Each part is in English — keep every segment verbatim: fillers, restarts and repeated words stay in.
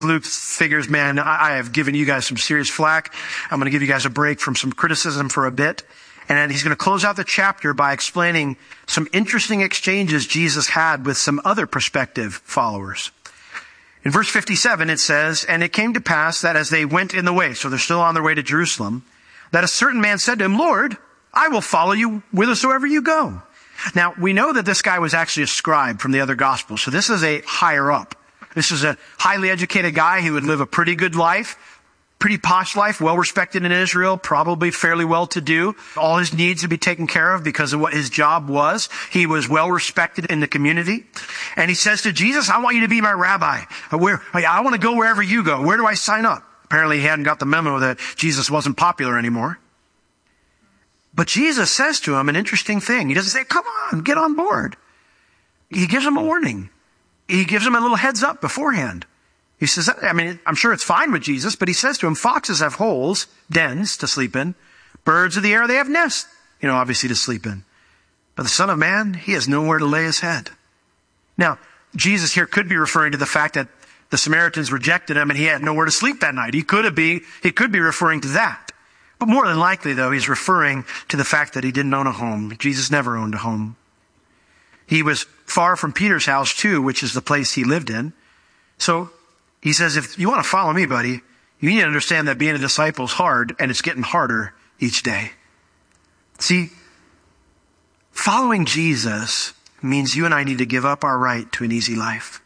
Luke figures, man, I have given you guys some serious flack. I'm going to give you guys a break from some criticism for a bit. And then he's going to close out the chapter by explaining some interesting exchanges Jesus had with some other prospective followers. In verse fifty-seven, it says, and it came to pass that as they went in the way, so they're still on their way to Jerusalem, that a certain man said to him, Lord, I will follow you whithersoever you go. Now, we know that this guy was actually a scribe from the other gospels. So this is a higher up. This is a highly educated guy who would live a pretty good life, pretty posh life, well respected in Israel, probably fairly well to do. All his needs would be taken care of because of what his job was. He was well respected in the community. And he says to Jesus, I want you to be my rabbi. Where, I want to go wherever you go. Where do I sign up? Apparently he hadn't got the memo that Jesus wasn't popular anymore. But Jesus says to him an interesting thing. He doesn't say, come on, get on board. He gives him a warning. He gives him a little heads up beforehand. He says, I mean, I'm sure it's fine with Jesus, but he says to him, foxes have holes, dens to sleep in. Birds of the air, they have nests, you know, obviously to sleep in. But the Son of Man, he has nowhere to lay his head. Now, Jesus here could be referring to the fact that the Samaritans rejected him and he had nowhere to sleep that night. He could be, he could be referring to that. But more than likely, though, he's referring to the fact that he didn't own a home. Jesus never owned a home. He was far from Peter's house, too, which is the place he lived in. So he says, if you want to follow me, buddy, you need to understand that being a disciple is hard, and it's getting harder each day. See, following Jesus means you and I need to give up our right to an easy life.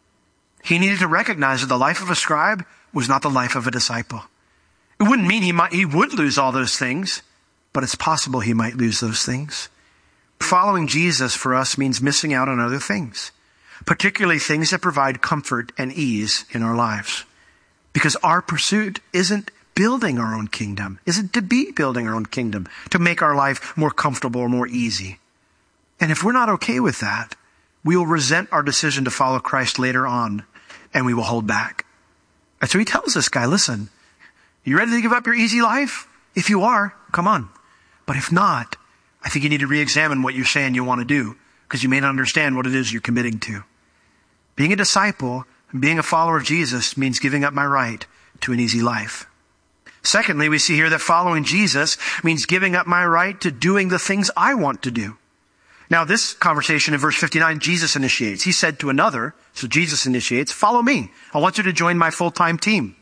He needed to recognize that the life of a scribe was not the life of a disciple. It wouldn't mean he might, he would lose all those things, but it's possible he might lose those things. Following Jesus for us means missing out on other things, particularly things that provide comfort and ease in our lives. Because our pursuit isn't building our own kingdom, isn't to be building our own kingdom, to make our life more comfortable or more easy. And if we're not okay with that, we will resent our decision to follow Christ later on, and we will hold back. And so he tells this guy, listen, you ready to give up your easy life? If you are, come on. But if not, I think you need to re-examine what you're saying you want to do, because you may not understand what it is you're committing to. Being a disciple and being a follower of Jesus means giving up my right to an easy life. Secondly, we see here that following Jesus means giving up my right to doing the things I want to do. Now, this conversation in verse fifty-nine, Jesus initiates. He said to another, so Jesus initiates, follow me. I want you to join my full-time team.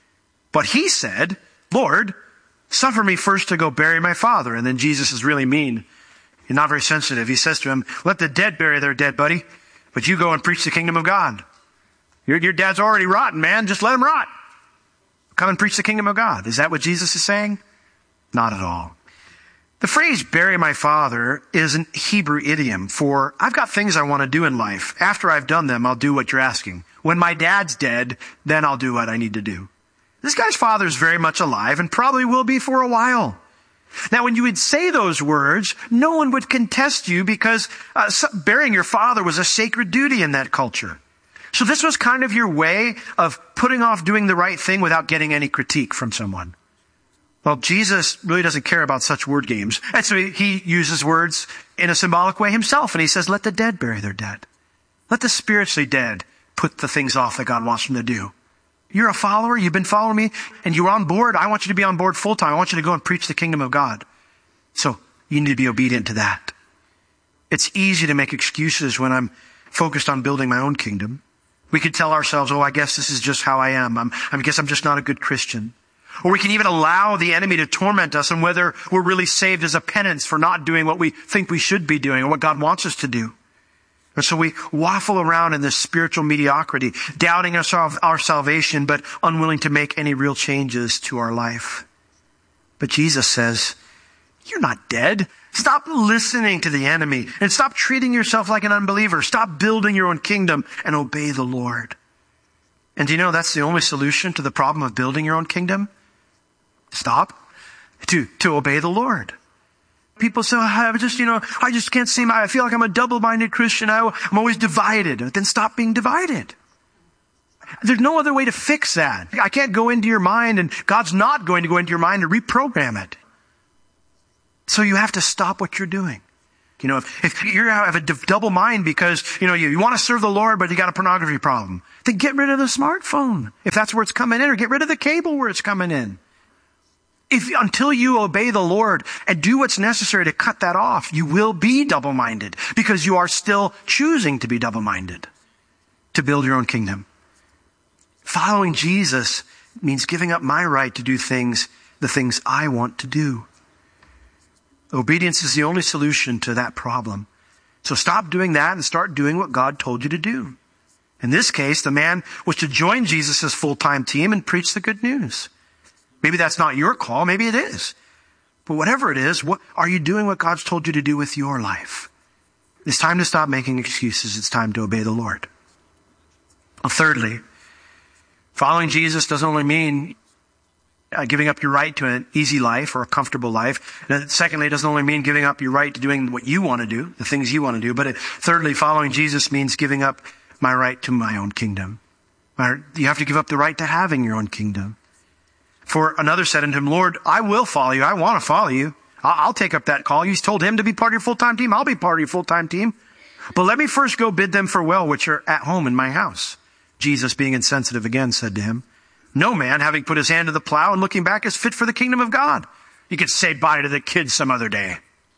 But he said, Lord, suffer me first to go bury my father. And then Jesus is really mean. He's not very sensitive. He says to him, let the dead bury their dead, buddy. But you go and preach the kingdom of God. Your, your dad's already rotten, man. Just let him rot. Come and preach the kingdom of God. Is that what Jesus is saying? Not at all. The phrase bury my father is an Hebrew idiom for I've got things I want to do in life. After I've done them, I'll do what you're asking. When my dad's dead, then I'll do what I need to do. This guy's father is very much alive and probably will be for a while. Now, when you would say those words, no one would contest you because uh, burying your father was a sacred duty in that culture. So this was kind of your way of putting off doing the right thing without getting any critique from someone. Well, Jesus really doesn't care about such word games. And so he uses words in a symbolic way himself. And he says, let the dead bury their dead. Let the spiritually dead put the things off that God wants them to do. You're a follower. You've been following me and you're on board. I want you to be on board full time. I want you to go and preach the kingdom of God. So you need to be obedient to that. It's easy to make excuses when I'm focused on building my own kingdom. We could tell ourselves, oh, I guess this is just how I am. I'm, I guess I'm just not a good Christian. Or we can even allow the enemy to torment us on whether we're really saved as a penance for not doing what we think we should be doing or what God wants us to do. And so we waffle around in this spiritual mediocrity, doubting our, our salvation, but unwilling to make any real changes to our life. But Jesus says, you're not dead. Stop listening to the enemy and stop treating yourself like an unbeliever. Stop building your own kingdom and obey the Lord. And do you know that's the only solution to the problem of building your own kingdom? Stop. To, to obey the Lord. People say, I just, you know, I just can't seem, I feel like I'm a double-minded Christian. I, I'm always divided. Then stop being divided. There's no other way to fix that. I can't go into your mind, and God's not going to go into your mind and reprogram it. So you have to stop what you're doing. You know, if, if you have a double mind because, you know, you, you want to serve the Lord, but you got a pornography problem, then get rid of the smartphone if that's where it's coming in, or get rid of the cable where it's coming in. If until you obey the Lord and do what's necessary to cut that off, you will be double-minded because you are still choosing to be double-minded, to build your own kingdom. Following Jesus means giving up my right to do things, the things I want to do. Obedience is the only solution to that problem. So stop doing that and start doing what God told you to do. In this case, the man was to join Jesus' full-time team and preach the good news. Maybe that's not your call. Maybe it is. But whatever it is, what are you doing what God's told you to do with your life? It's time to stop making excuses. It's time to obey the Lord. Well, thirdly, following Jesus doesn't only mean uh, giving up your right to an easy life or a comfortable life. And secondly, it doesn't only mean giving up your right to doing what you want to do, the things you want to do. But it, thirdly, following Jesus means giving up my right to my own kingdom. My, you have to give up the right to having your own kingdom. For another said unto him, Lord, I will follow you. I want to follow you. I'll, I'll take up that call. You told him to be part of your full-time team. I'll be part of your full-time team. But let me first go bid them farewell, which are at home in my house. Jesus, being insensitive again, said to him, no man, having put his hand to the plow and looking back, is fit for the kingdom of God. You could say bye to the kids some other day.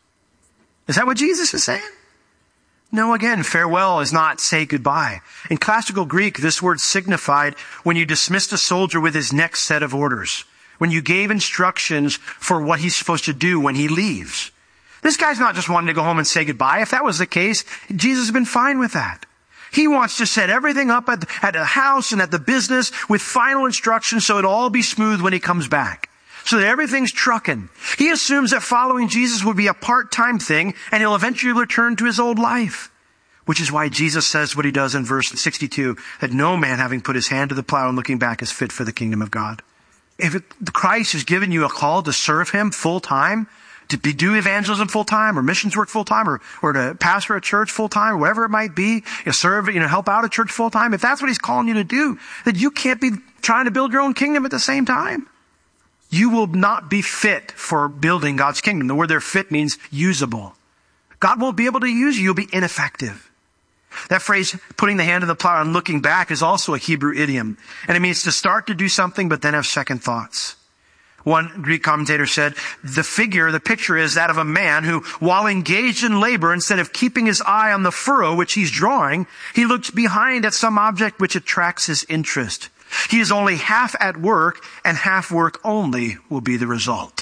Is that what Jesus is saying? No, again, farewell is not say goodbye. In classical Greek, this word signified when you dismissed a soldier with his next set of orders, when you gave instructions for what he's supposed to do when he leaves. This guy's not just wanting to go home and say goodbye. If that was the case, Jesus has been fine with that. He wants to set everything up at, at the house and at the business with final instructions so it'll all be smooth when he comes back. So that everything's trucking. He assumes that following Jesus would be a part-time thing and he'll eventually return to his old life. Which is why Jesus says what he does in verse sixty-two, that no man having put his hand to the plow and looking back is fit for the kingdom of God. If it, Christ has given you a call to serve him full-time, to be, do evangelism full-time or missions work full-time or, or to pastor a church full-time or whatever it might be, you serve, you know, help out a church full-time, if that's what he's calling you to do, then you can't be trying to build your own kingdom at the same time. You will not be fit for building God's kingdom. The word there, fit, means usable. God won't be able to use you. You'll be ineffective. That phrase, putting the hand to the plow and looking back, is also a Hebrew idiom. And it means to start to do something, but then have second thoughts. One Greek commentator said, the figure, the picture is that of a man who, while engaged in labor, instead of keeping his eye on the furrow which he's drawing, he looks behind at some object which attracts his interest. He is only half at work, and half work only will be the result.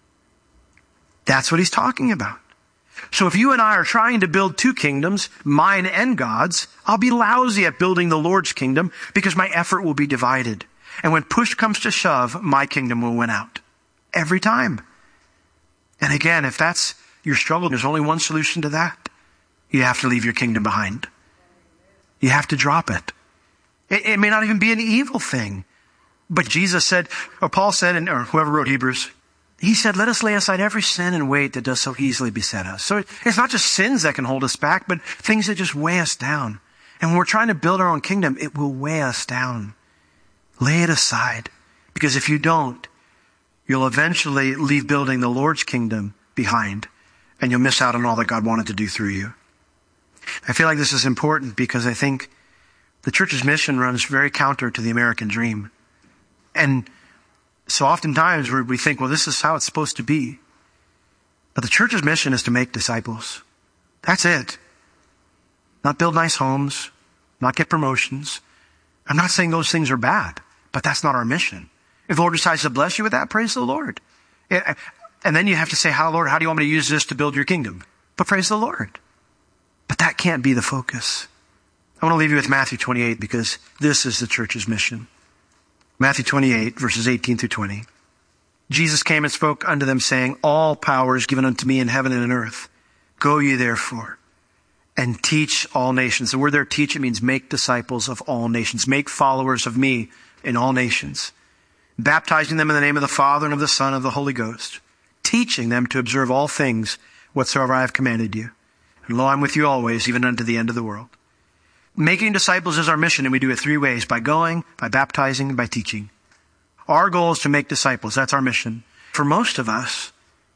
That's what he's talking about. So if you and I are trying to build two kingdoms, mine and God's, I'll be lousy at building the Lord's kingdom because my effort will be divided. And when push comes to shove, my kingdom will win out. Every time. And again, if that's your struggle, there's only one solution to that. You have to leave your kingdom behind. You have to drop it. It, it may not even be an evil thing. But Jesus said, or Paul said, and, or whoever wrote Hebrews, he said, let us lay aside every sin and weight that does so easily beset us. So it's not just sins that can hold us back, but things that just weigh us down. And when we're trying to build our own kingdom, it will weigh us down. Lay it aside. Because if you don't, you'll eventually leave building the Lord's kingdom behind, and you'll miss out on all that God wanted to do through you. I feel like this is important because I think the church's mission runs very counter to the American dream. And so oftentimes we think, well, this is how it's supposed to be. But the church's mission is to make disciples. That's it. Not build nice homes, not get promotions. I'm not saying those things are bad, but that's not our mission. If the Lord decides to bless you with that, praise the Lord. And then you have to say, how, Lord, how do you want me to use this to build your kingdom? But praise the Lord. But that can't be the focus. I want to leave you with Matthew twenty-eight because this is the church's mission. Matthew twenty-eight, verses eighteen through twenty. Jesus came and spoke unto them, saying, all power is given unto me in heaven and in earth. Go ye therefore and teach all nations. The word there, teach, it means make disciples of all nations. Make followers of me in all nations. Baptizing them in the name of the Father and of the Son and of the Holy Ghost. Teaching them to observe all things whatsoever I have commanded you. And lo, I'm with you always, even unto the end of the world. Making disciples is our mission, and we do it three ways: by going, by baptizing, and by teaching. Our goal is to make disciples. That's our mission. For most of us,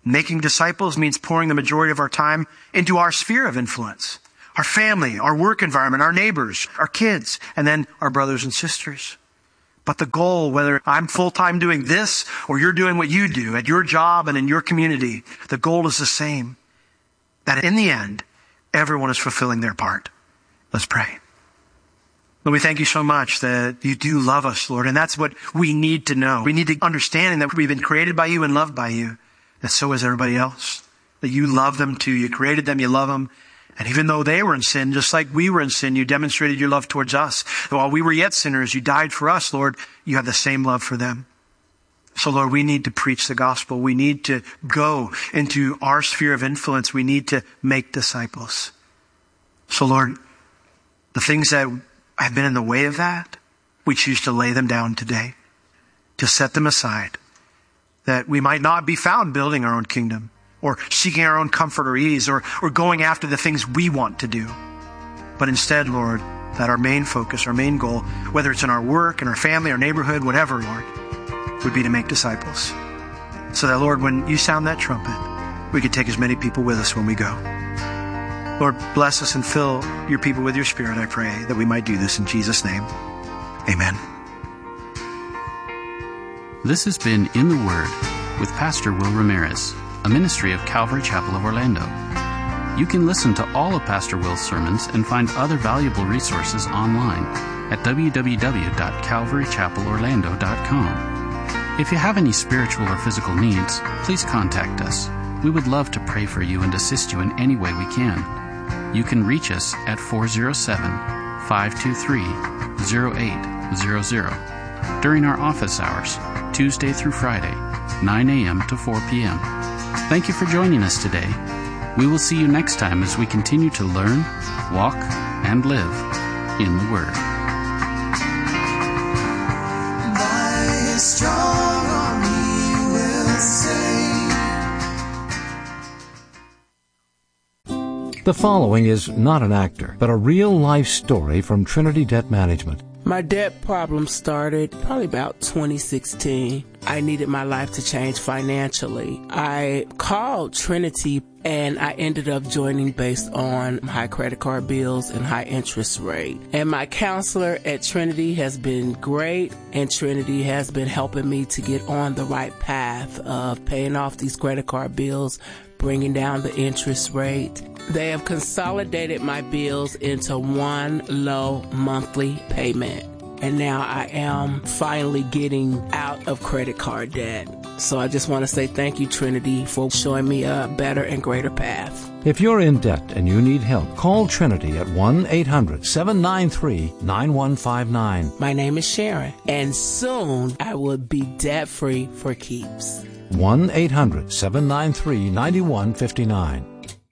Making disciples means pouring the majority of our time into our sphere of influence. Our family, our work environment, our neighbors, our kids, and then our brothers and sisters. But the goal, whether I'm full-time doing this or you're doing what you do at your job and in your community, the goal is the same. That in the end, everyone is fulfilling their part. Let's pray. Lord, we thank you so much that you do love us, Lord, and that's what we need to know. We need to understand that we've been created by you and loved by you, that so is everybody else. That you love them too. You created them, you love them. And even though they were in sin, just like we were in sin, you demonstrated your love towards us. While we were yet sinners, you died for us, Lord. You have the same love for them. So, Lord, we need to preach the gospel. We need to go into our sphere of influence. We need to make disciples. So, Lord, the things that have been in the way of that, we choose to lay them down today, to set them aside, that we might not be found building our own kingdom, or seeking our own comfort or ease, or, or going after the things we want to do. But instead, Lord, that our main focus, our main goal, whether it's in our work, in our family, our neighborhood, whatever, Lord, would be to make disciples. So that, Lord, when you sound that trumpet, we could take as many people with us when we go. Lord, bless us and fill your people with your Spirit, I pray, that we might do this in Jesus' name. Amen. This has been In the Word with Pastor Will Ramirez, a ministry of Calvary Chapel of Orlando. You can listen to all of Pastor Will's sermons and find other valuable resources online at w w w dot calvary chapel orlando dot com. If you have any spiritual or physical needs, please contact us. We would love to pray for you and assist you in any way we can. You can reach us at four oh seven, five two three, oh eight hundred during our office hours, Tuesday through Friday, nine a.m. to four p.m. Thank you for joining us today. We will see you next time as we continue to learn, walk, and live in the Word. Thy strong arm he will save. The following is not an actor, but a real-life story from Trinity Debt Management. My debt problem started probably about twenty sixteen. I needed my life to change financially. I called Trinity and I ended up joining based on high credit card bills and high interest rate. And my counselor at Trinity has been great, and Trinity has been helping me to get on the right path of paying off these credit card bills, bringing down the interest rate. They have consolidated my bills into one low monthly payment. And now I am finally getting out of credit card debt. So I just want to say thank you, Trinity, for showing me a better and greater path. If you're in debt and you need help, call Trinity at one eight hundred seven nine three nine one five nine. My name is Sharon, and soon I will be debt-free for keeps. one eight hundred seven nine three nine one five nine.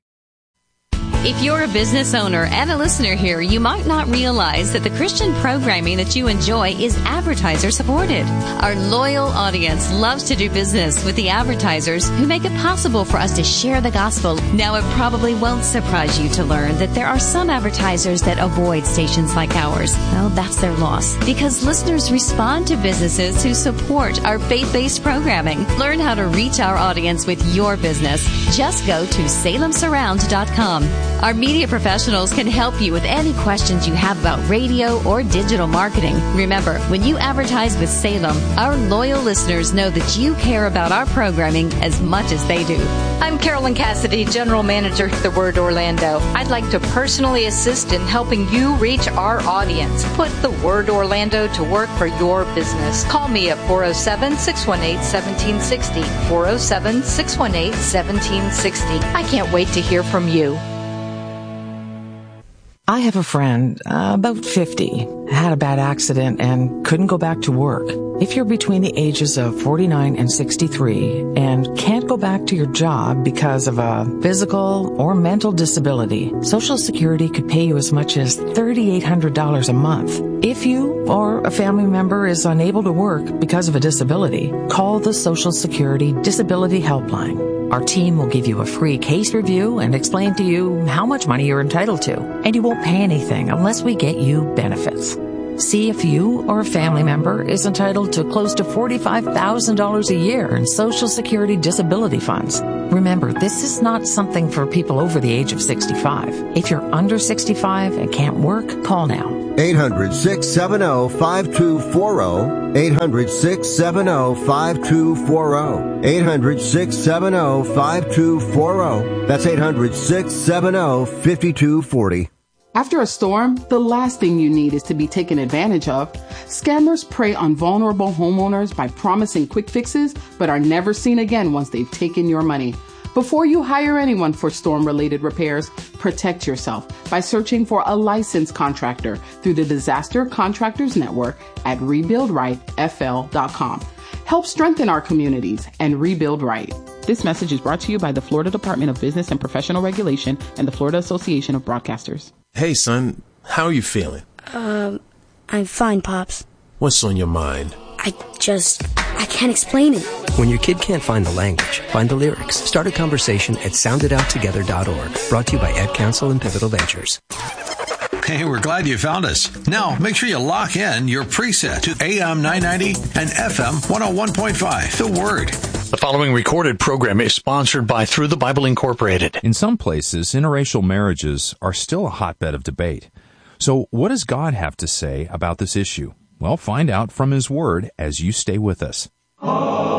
If you're a business owner and a listener here, you might not realize that the Christian programming that you enjoy is advertiser supported. Our loyal audience loves to do business with the advertisers who make it possible for us to share the gospel. Now, it probably won't surprise you to learn that there are some advertisers that avoid stations like ours. Well, that's their loss, because listeners respond to businesses who support our faith-based programming. Learn how to reach our audience with your business. Just go to salem surround dot com. Our media professionals can help you with any questions you have about radio or digital marketing. Remember, when you advertise with Salem, our loyal listeners know that you care about our programming as much as they do. I'm Carolyn Cassidy, General Manager at The Word Orlando. I'd like to personally assist in helping you reach our audience. Put The Word Orlando to work for your business. Call me at four oh seven, six one eight, one seven six zero, four oh seven, six one eight, one seven six zero. I can't wait to hear from you. I have a friend, uh, about fifty, had a bad accident and couldn't go back to work. If you're between the ages of forty-nine and sixty-three and can't go back to your job because of a physical or mental disability, Social Security could pay you as much as three thousand eight hundred dollars a month. If you or a family member is unable to work because of a disability, call the Social Security Disability Helpline. Our team will give you a free case review and explain to you how much money you're entitled to, and you won't pay anything unless we get you benefits. See if you or a family member is entitled to close to forty-five thousand dollars a year in Social Security disability funds. Remember, this is not something for people over the age of sixty-five. If you're under sixty-five and can't work, call now. eight hundred, six seven zero, five two four zero. eight hundred, six seven zero, five two four zero. eight hundred, six seven zero, five two four zero. That's eight hundred, six seven zero, five two four zero. After a storm, the last thing you need is to be taken advantage of. Scammers prey on vulnerable homeowners by promising quick fixes, but are never seen again once they've taken your money. Before you hire anyone for storm-related repairs, protect yourself by searching for a licensed contractor through the Disaster Contractors Network at rebuild right f l dot com. Help strengthen our communities and rebuild right. This message is brought to you by the Florida Department of Business and Professional Regulation and the Florida Association of Broadcasters. Hey, son, how are you feeling? Um, I'm fine, Pops. What's on your mind? I just, I can't explain it. When your kid can't find the language, find the lyrics. Start a conversation at sound it out together dot org. Brought to you by Ed Council and Pivotal Ventures. Hey, we're glad you found us. Now, make sure you lock in your preset to A M nine ninety and F M one oh one point five. The Word. The following recorded program is sponsored by Through the Bible Incorporated. In some places, interracial marriages are still a hotbed of debate. So what does God have to say about this issue? Well, find out from His Word as you stay with us.